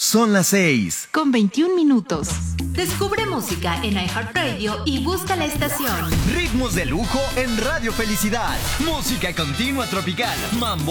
Son las 6. Con 21 minutos. Descubre música en iHeartRadio y busca la estación. Ritmos de lujo en Radio Felicidad. Música continua tropical. Mambo